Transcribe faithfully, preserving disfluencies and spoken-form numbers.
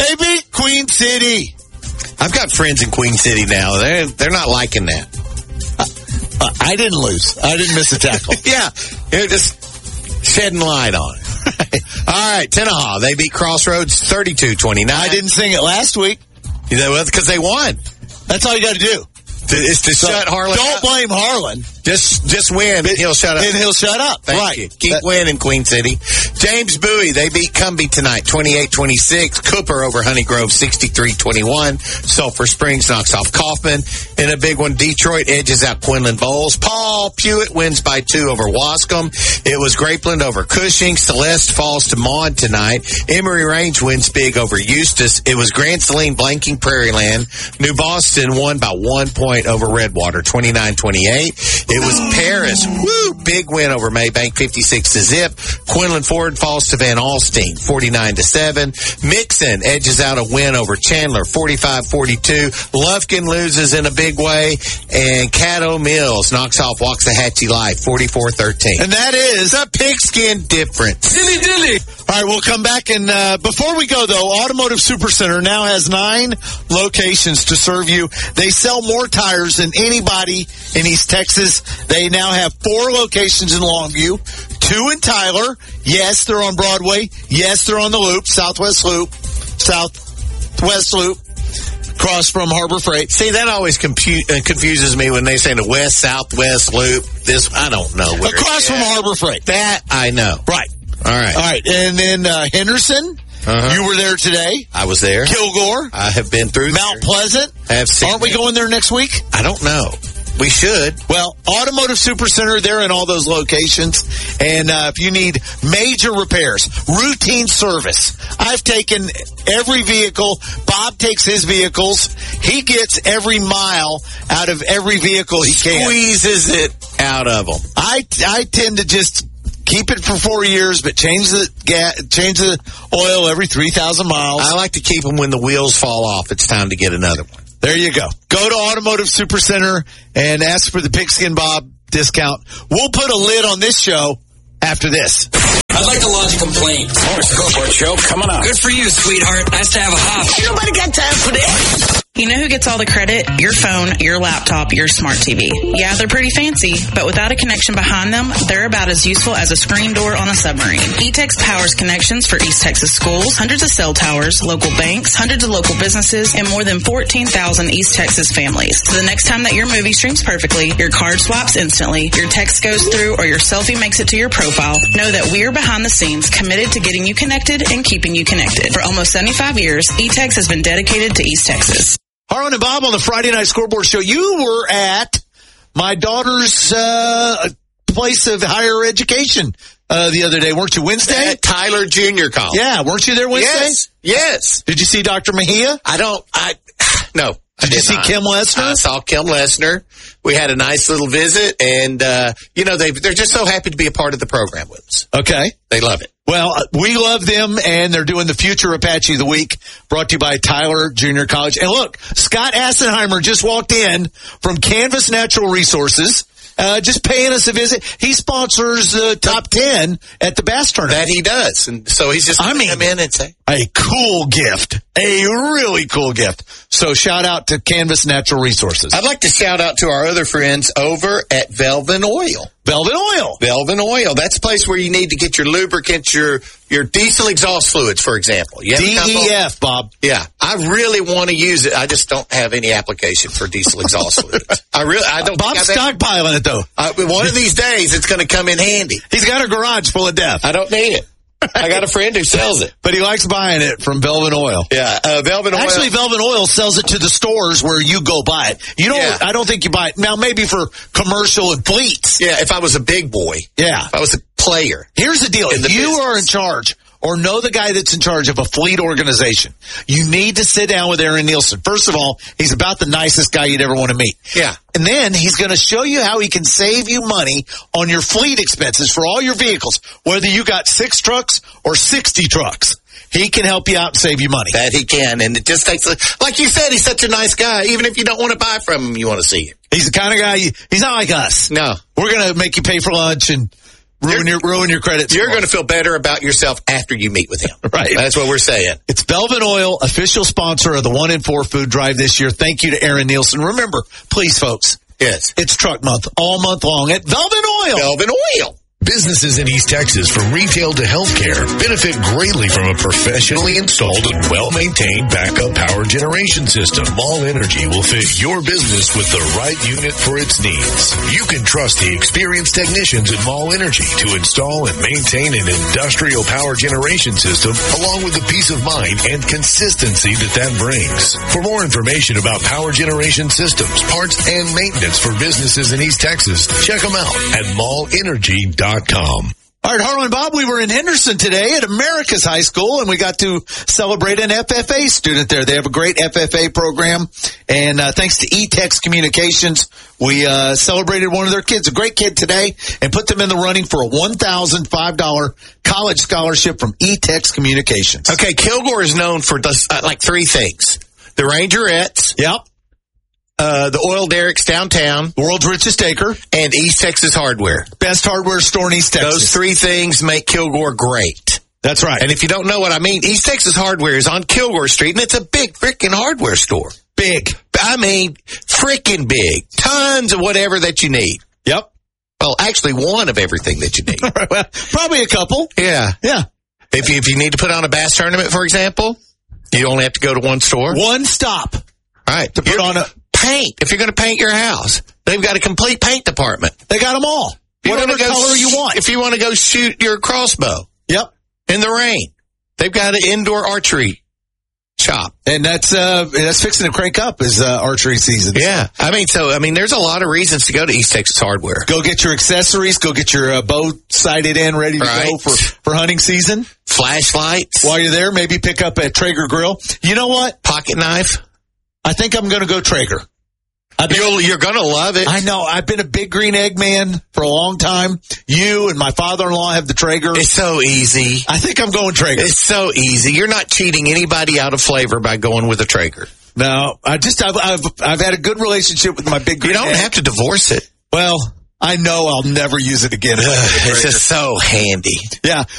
They beat Queen City. I've got friends in Queen City now. They're, they're not liking that. Uh, I didn't lose. I didn't miss a tackle. Yeah. They're just shedding light on it. All right. Tenaha. They beat Crossroads thirty-two twenty-nine. I didn't sing it last week. You know, well, because they won. That's all you got to do. It's to so shut Harlan Don't up. blame Harlan. Just just win, and he'll shut up. And he'll shut up. Thank right. you. Keep that, winning, Queen City. James Bowie, they beat Cumbie tonight, twenty-eight twenty-six. Cooper over Honey Grove, sixty-three twenty-one. Sulphur Springs knocks off Kaufman. In a big one, Detroit edges out Quinlan Bowles. Paul Pewitt wins by two over Wascom. It was Grapeland over Cushing. Celeste falls to Maud tonight. Emory Range wins big over Eustis. It was Grand Saline blanking Prairie Land. New Boston won by one point over Redwater, twenty-nine twenty-eight. It was Paris. Woo! Big win over Maybank, fifty-six to zip. Quinlan Ford falls to Van Alstyne, forty-nine to seven. Mixon edges out a win over Chandler, forty-five forty-two. Lufkin loses in a big way. And Caddo Mills knocks off Waxahachie Life, forty-four thirteen. And that is the pigskin difference. Dilly dilly. All right, we'll come back. And uh, before we go, though, Automotive Supercenter now has nine locations to serve you. They sell more tires than anybody in East Texas. They now have four locations in Longview, two in Tyler. Yes, they're on Broadway. Yes, they're on the Loop, Southwest Loop, Southwest Loop, across from Harbor Freight. See, that always compu- uh, confuses me when they say the West, Southwest Loop. This, I don't know. Where across from Harbor Freight. That, I know. Right. All right. All right. And then uh, Henderson. Uh-huh. You were there today. I was there. Kilgore. I have been through Mount there. Pleasant. I have seen Aren't we it. going there next week? I don't know. We should. Well, Automotive Supercenter, they're in all those locations. And uh, if you need major repairs, routine service, I've taken every vehicle. Bob takes his vehicles. He gets every mile out of every vehicle he can. Squeezes it out of them. I, I tend to just keep it for four years, but change the gas, change the oil every three thousand miles. I like to keep them when the wheels fall off. It's time to get another one. There you go. Go to Automotive Supercenter and ask for the Pigskin Bob discount. We'll put a lid on this show after this. I'd like to lodge a complaint. Oh, go for it, Joe. Coming up. Good for you, sweetheart. Nice to have a hop. Ain't nobody got time for this. You know who gets all the credit? Your phone, your laptop, your smart T V. Yeah, they're pretty fancy, but without a connection behind them, they're about as useful as a screen door on a submarine. E-Tex powers connections for East Texas schools, hundreds of cell towers, local banks, hundreds of local businesses, and more than fourteen thousand East Texas families. So the next time that your movie streams perfectly, your card swaps instantly, your text goes through, or your selfie makes it to your profile, know that we're behind the scenes, committed to getting you connected and keeping you connected. For almost seventy-five years, E-Tex has been dedicated to East Texas. Harlan and Bob on the Friday Night Scoreboard Show. You were at my daughter's uh, place of higher education uh, the other day, weren't you? Wednesday? At Tyler Junior College. Yeah, weren't you there Wednesday? Yes. Yes. Did you see Doctor Mejia? I don't, I, no. Did, did you see not. Kim Lesnar? I saw Kim Lesnar. We had a nice little visit, and, uh, you know, they, they're just so happy to be a part of the program with us. Okay. They love it. Well, we love them, and they're doing the Future Apache of the Week, brought to you by Tyler Junior College. And look, Scott Assenheimer just walked in from Canvas Natural Resources, uh, just paying us a visit. He sponsors uh, Top ten at the Bass Tournament. That he does. And so he's just I mean, come in and say, a cool gift. A really cool gift. So shout out to Canvas Natural Resources. I'd like to shout out to our other friends over at Velvet Oil. Velvet Oil. Velvet Oil. That's a place where you need to get your lubricants, your your diesel exhaust fluids, for example. You D E F, Bob. Yeah. I really want to use it. I just don't have any application for diesel exhaust fluids. I really, I don't. Bob's think I've stockpiling it, though. Uh, one of these days, it's going to come in handy. He's got a garage full of death. I don't need it. I got a friend who sells it. But he likes buying it from Velvet Oil. Yeah, uh, Velvet Oil. Actually, Velvet Oil sells it to the stores where you go buy it. You don't. Yeah. I don't think you buy it. Now, maybe for commercial and fleets. Yeah, if I was a big boy. Yeah. If I was a player. Here's the deal. In the If you business. are in charge or know the guy that's in charge of a fleet organization, you need to sit down with Aaron Nielsen. First of all, he's about the nicest guy you'd ever want to meet. Yeah. And then he's going to show you how he can save you money on your fleet expenses for all your vehicles, whether you got six trucks or sixty trucks. He can help you out and save you money. That he can. And it just takes, a, like you said, he's such a nice guy. Even if you don't want to buy from him, you want to see it. He's the kind of guy, you, he's not like us. No. We're going to make you pay for lunch and ruin your ruin your credit score. You're going to feel better about yourself after you meet with him. Right. That's what we're saying. It's Belvin Oil, official sponsor of the One in Four Food Drive this year. Thank you to Aaron Nielsen. Remember, please, folks, yes, it's Truck Month all month long at Belvin Oil. Belvin Oil. Businesses in East Texas, from retail to healthcare, benefit greatly from a professionally installed and well-maintained backup power generation system. Mall Energy will fit your business with the right unit for its needs. You can trust the experienced technicians at Mall Energy to install and maintain an industrial power generation system, along with the peace of mind and consistency that that brings. For more information about power generation systems, parts, and maintenance for businesses in East Texas, check them out at mall energy dot com. All right, Harlan Bob, we were in Henderson today at America's High School, and we got to celebrate an F F A student there. They have a great F F A program, and uh, thanks to E-Tex Communications, we uh, celebrated one of their kids, a great kid today, and put them in the running for a one thousand five dollars college scholarship from E-Tex Communications. Okay, Kilgore is known for the, uh, like three things. The Rangerettes. Yep. Uh, the Oil Derricks downtown. The world's richest acre. And East Texas Hardware. Best hardware store in East Texas. Those three things make Kilgore great. That's right. And if you don't know what I mean, East Texas Hardware is on Kilgore Street, and it's a big freaking hardware store. Big. I mean, freaking big. Tons of whatever that you need. Yep. Well, actually, one of everything that you need. Well, probably a couple. Yeah. Yeah. If you, if you need to put on a bass tournament, for example, you only have to go to one store. One stop. All right. To put on a... Paint. If you're going to paint your house, they've got a complete paint department. They got them all. If Whatever you go color sh- you want. If you want to go shoot your crossbow. Yep. In the rain. They've got an indoor archery shop. And that's uh, that's fixing to crank up as uh, archery season. Yeah. I mean, so, I mean, there's a lot of reasons to go to East Texas Hardware. Go get your accessories. Go get your uh, bow sighted in, ready to right. go for, for hunting season. Flashlights. While you're there, maybe pick up at Traeger Grill. You know what? Pocket knife. I think I'm going to go Traeger. You'll, you're going to love it. I know. I've been a big green egg man for a long time. You and my father-in-law have the Traeger. It's so easy. I think I'm going Traeger. It's so easy. You're not cheating anybody out of flavor by going with a Traeger. No, I just, I've, I've, I've had a good relationship with my big green egg. You don't egg. have to divorce it. Well, I know I'll never use it again. It's just so handy. Yeah.